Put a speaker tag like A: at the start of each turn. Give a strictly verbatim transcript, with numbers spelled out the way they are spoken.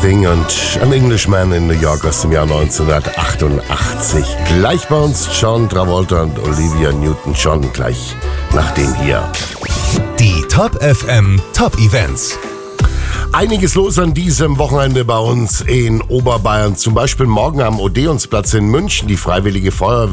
A: Thing und An Englishman in New York aus dem Jahr neunzehnhundertachtundachtzig. Gleich bei uns John Travolta und Olivia Newton-John, gleich nach dem hier.
B: Die Top F M Top Events.
A: Einiges los an diesem Wochenende bei uns in Oberbayern. Zum Beispiel morgen am Odeonsplatz in München. Die Freiwillige Feuerwehr